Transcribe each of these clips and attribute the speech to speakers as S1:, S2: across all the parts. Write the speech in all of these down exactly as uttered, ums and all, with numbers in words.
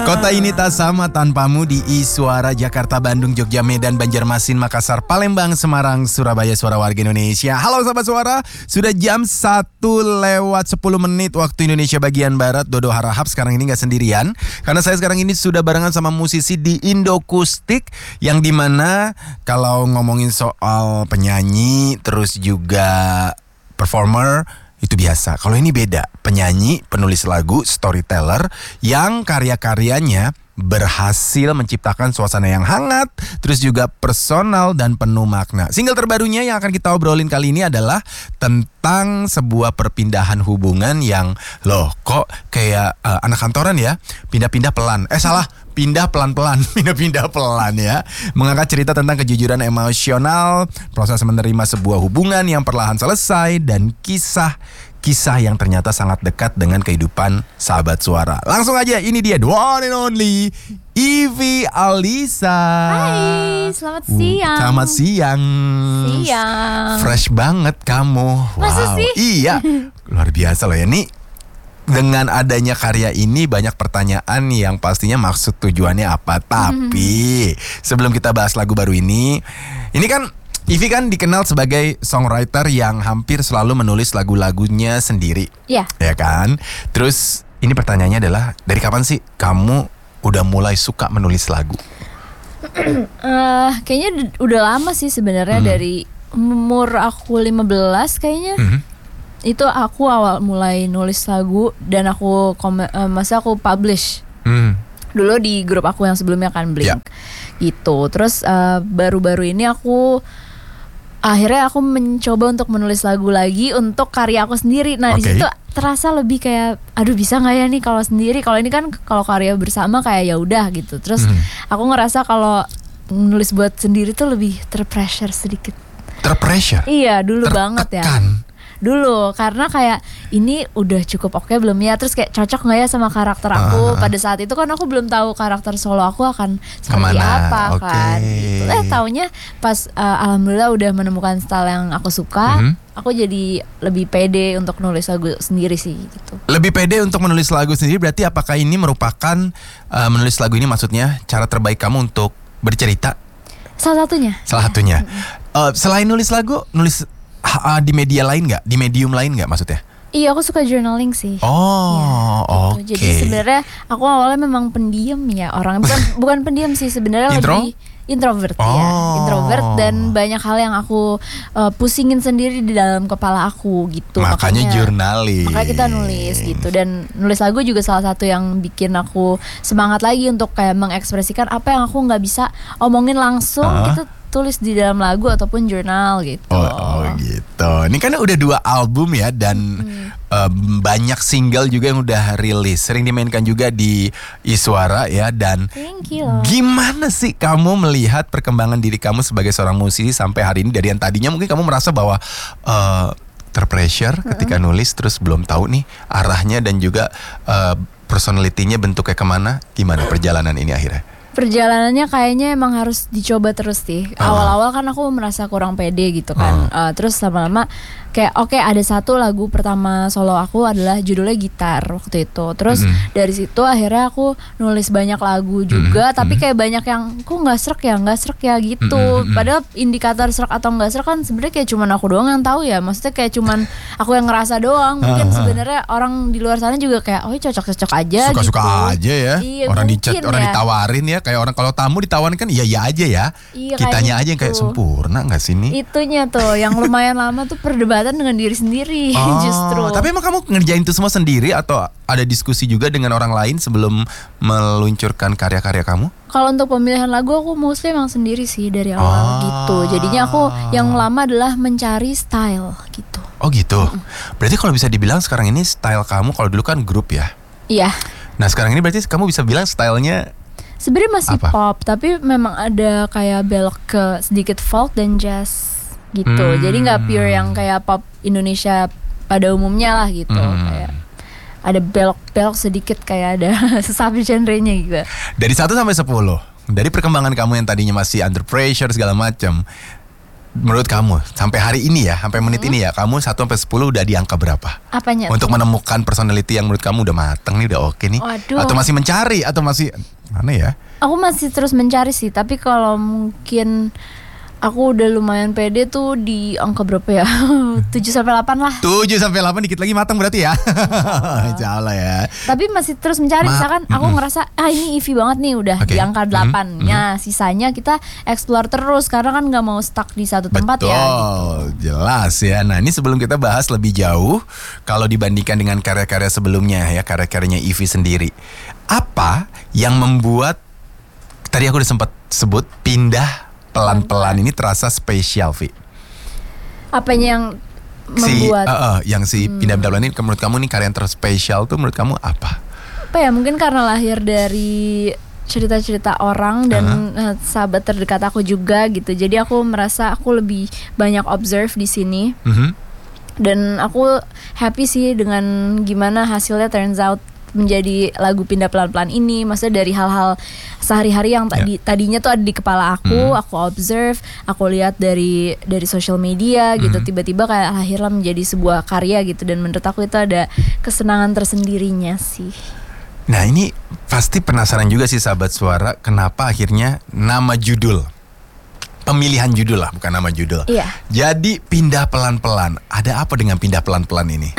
S1: Kota ini tak sama tanpamu di Iswara Jakarta, Bandung, Jogja, Medan, Banjarmasin, Makassar, Palembang, Semarang, Surabaya, suara warga Indonesia. Halo sahabat suara, sudah jam satu lewat sepuluh menit waktu Indonesia bagian Barat. Dodo harahap sekarang ini gak sendirian, karena saya sekarang ini sudah barengan sama musisi di Indokustik, yang dimana kalau ngomongin soal penyanyi terus juga performer itu biasa. Kalau ini beda, penyanyi, penulis lagu, storyteller yang karya-karyanya berhasil menciptakan suasana yang hangat, terus juga personal dan penuh makna. Single terbarunya yang akan kita obrolin kali ini adalah tentang sebuah perpindahan hubungan yang loh kok kayak uh, anak kantoran ya, pindah-pindah pelan. Eh salah, pindah pelan-pelan, pindah-pindah pelan ya. Mengangkat cerita tentang kejujuran emosional, proses menerima sebuah hubungan yang perlahan selesai, dan kisah-kisah yang ternyata sangat dekat dengan kehidupan sahabat suara. Langsung aja, ini dia the one and only Ivy Alisa.
S2: Hai, selamat siang.
S1: Uh, selamat siang.
S2: Siang.
S1: Fresh banget kamu.
S2: Masa
S1: wow.
S2: sih?
S1: Iya, luar biasa loh ya nih. Dengan adanya karya ini banyak pertanyaan yang pastinya maksud tujuannya apa. Tapi sebelum kita bahas lagu baru ini, ini kan Ivy kan dikenal sebagai songwriter yang hampir selalu menulis lagu-lagunya sendiri.
S2: Iya.
S1: Ya kan? Terus ini pertanyaannya adalah, dari kapan sih kamu udah mulai suka menulis lagu?
S2: uh, kayaknya d- udah lama sih sebenarnya, hmm. dari umur aku lima belas kayaknya. Hmm. Itu aku awal mulai nulis lagu dan aku kom- uh, masa aku publish. Hmm. Dulu di grup aku yang sebelumnya kan Blink. Yeah. Gitu. Terus uh, baru-baru ini aku akhirnya aku mencoba untuk menulis lagu lagi untuk karya aku sendiri. Nah, okay. Di situ terasa lebih kayak aduh bisa nggak ya nih kalau sendiri. Kalau ini kan kalau karya bersama kayak ya udah gitu. Terus hmm. aku ngerasa kalau nulis buat sendiri tuh lebih terpressure sedikit.
S1: Terpressure?
S2: Iya, dulu
S1: Tertekan.
S2: banget ya. Dulu karena kayak ini udah cukup oke belum ya, terus kayak cocok nggak ya sama karakter aku. uh. Pada saat itu kan aku belum tahu karakter solo aku akan seperti Kemana? apa okay. kan gitu. Eh taunya pas uh, alhamdulillah udah menemukan style yang aku suka, mm-hmm. aku jadi lebih pede untuk nulis lagu sendiri sih gitu. Lebih pede untuk menulis lagu sendiri berarti apakah ini merupakan uh, menulis lagu ini maksudnya cara terbaik kamu untuk bercerita? Salah satunya. Salah satunya. Mm-hmm. uh, Selain nulis lagu, nulis Ha, di media lain nggak? Di medium lain nggak maksudnya? Iya, aku suka journaling sih. Oh, ya, gitu. Oke. Okay. Jadi sebenarnya aku awalnya memang pendiam ya orang. Bukan bukan pendiam sih sebenarnya, lebih introvert oh. ya. Introvert dan banyak hal yang aku uh, pusingin sendiri di dalam kepala aku gitu. Makanya, makanya journaling. Makanya kita nulis gitu, dan nulis lagu juga salah satu yang bikin aku semangat lagi untuk kayak mengekspresikan apa yang aku nggak bisa omongin langsung uh. gitu. Tulis di dalam lagu ataupun jurnal gitu. Oh, oh gitu. Ini kan udah dua album ya, dan hmm. um, banyak single juga yang udah rilis. Sering dimainkan juga di Iswara ya. Dan thank you. Gimana sih kamu melihat perkembangan diri kamu sebagai seorang musisi sampai hari ini? Dari yang tadinya mungkin kamu merasa bahwa uh, terpressure uh-uh. ketika nulis, terus belum tahu nih arahnya dan juga uh, personality-nya bentuknya kemana. Gimana perjalanan ini akhirnya? Perjalanannya kayaknya emang harus dicoba terus sih. uh. Awal-awal kan aku merasa kurang pede gitu kan. uh. Uh, Terus lama-lama kayak oke okay, ada satu lagu pertama solo aku adalah judulnya Gitar waktu itu. Terus mm-hmm. dari situ akhirnya aku nulis banyak lagu juga. mm-hmm. Tapi kayak banyak yang kok gak srek ya, gak srek ya gitu. mm-hmm. Padahal indikator srek atau gak srek kan sebenarnya kayak cuman aku doang yang tahu ya. Maksudnya kayak cuman aku yang ngerasa doang. Mungkin sebenarnya orang di luar sana juga kayak oh cocok-cocok aja. Suka-suka gitu aja ya. Iya, orang dicat, ya. Orang ditawarin ya. Kayak orang kalau tamu ditawarin kan iya-iya aja ya. Iya, kitanya aja yang kayak sempurna gak sih nih? Itunya tuh yang lumayan lama tuh perdebatan dengan diri sendiri. Oh, justru. Tapi emang kamu ngerjain itu semua sendiri atau ada diskusi juga dengan orang lain sebelum meluncurkan karya-karya kamu? Kalau untuk pemilihan lagu aku mostly emang sendiri sih dari awal oh. gitu. Jadinya aku yang lama adalah mencari style gitu. Oh gitu. Mm. Berarti kalau bisa dibilang sekarang ini style kamu, kalau dulu kan grup ya? Iya. Nah sekarang ini berarti kamu bisa bilang stylenya sebenarnya masih apa? Pop, tapi memang ada kayak belok ke sedikit folk dan jazz gitu. Hmm. Jadi nggak pure yang kayak pop Indonesia pada umumnya lah gitu. Hmm. Kayak ada belok-belok sedikit, kayak ada sub genre-nya gitu. Dari satu sampai sepuluh, dari perkembangan kamu yang tadinya masih under pressure segala macam,
S1: menurut kamu sampai hari ini ya, sampai menit hmm. ini ya, kamu satu sampai sepuluh udah di angka berapa?
S2: Apanya?
S1: Untuk tuh? Menemukan personality yang menurut kamu udah mateng nih, udah oke nih.
S2: Waduh.
S1: Atau masih mencari atau masih mana ya?
S2: Aku masih terus mencari sih, tapi kalau mungkin aku udah lumayan pede tuh di angka berapa ya? tujuh sampai delapan lah.
S1: tujuh sampai delapan dikit lagi matang berarti ya. Insya Allah ya.
S2: Tapi masih terus mencari. Ma- misalkan aku mm-mm. ngerasa ah ini Ivy banget nih udah okay. di angka delapan. Mm-hmm. Ya sisanya kita explore terus karena kan gak mau stuck di satu tempat. Betul, ya gitu.
S1: Jelas ya. Nah ini sebelum kita bahas lebih jauh, kalau dibandingkan dengan karya-karya sebelumnya ya, karya-karyanya Ivy sendiri, apa yang membuat tadi aku udah sempat sebut pindah pelan-pelan ini terasa spesial, Vi?
S2: Apanya yang membuat?
S1: Si, uh, uh, yang si hmm. pindah-pindah pelan ini menurut kamu nih karya yang terspesial tuh menurut kamu apa?
S2: Apa ya, mungkin karena lahir dari cerita-cerita orang dan uh-huh. uh, sahabat terdekat aku juga gitu. Jadi aku merasa aku lebih banyak observe di sini. Uh-huh. Dan aku happy sih dengan gimana hasilnya turns out menjadi lagu pindah pelan-pelan ini. Maksudnya dari hal-hal sehari-hari yang tadi yeah. tadinya tuh ada di kepala aku, mm. aku observe, aku lihat dari dari social media gitu, mm. tiba-tiba kayak lahirlah menjadi sebuah karya gitu. Dan menurut aku itu ada kesenangan tersendirinya sih.
S1: Nah ini pasti penasaran juga sih sahabat suara, kenapa akhirnya nama judul, pemilihan judul lah, bukan nama judul.
S2: Iya.
S1: Jadi pindah pelan-pelan. Ada apa dengan pindah pelan-pelan ini?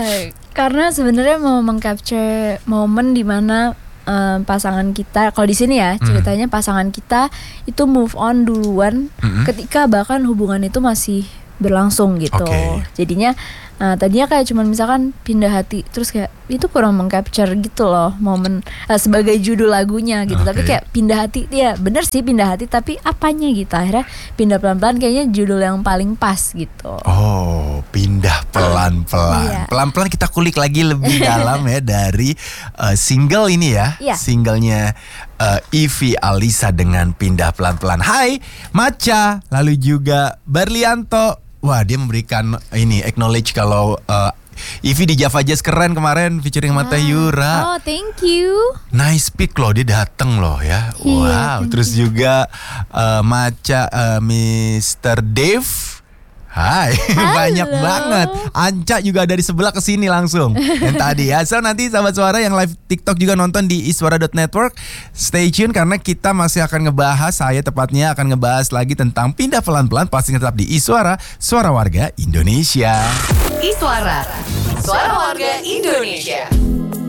S2: Karena sebenarnya mau mengcapture momen di mana um, pasangan kita, kalau di sini ya ceritanya hmm. pasangan kita itu move on duluan hmm. ketika bahkan hubungan itu masih berlangsung gitu. Okay. Jadinya uh, tadinya kayak cuman misalkan pindah hati, terus kayak itu kurang mengcapture gitu loh momen uh, sebagai judul lagunya gitu. Okay. Tapi kayak pindah hati, ya bener sih pindah hati, tapi apanya gitu. Akhirnya pindah pelan-pelan kayaknya judul yang paling pas gitu.
S1: Oh, pindah pelan-pelan. Iya. Pelan-pelan kita kulik lagi lebih dalam ya dari uh, single ini ya. Iya. Singlenya uh, Ivy Alisa dengan pindah pelan-pelan. Hai Maca, lalu juga Barlianto. Wah, dia memberikan ini acknowledge kalau uh, Ivy di Java Jazz keren kemarin featuring Mata Yura.
S2: Oh, thank you.
S1: Nice pick loh, dia dateng loh ya.
S2: Iya,
S1: wow, terus you. juga uh, Maca uh, mister Dave. Hai, banyak banget. Anca juga dari sebelah ke sini langsung. Yang tadi ya. So nanti sahabat suara yang live TikTok juga nonton di iswara dot network. Stay tune karena kita masih akan ngebahas, saya tepatnya akan ngebahas lagi tentang pindah pelan-pelan. Pasti tetap di Iswara, Suara Warga Indonesia.
S3: Iswara, Suara Warga Indonesia.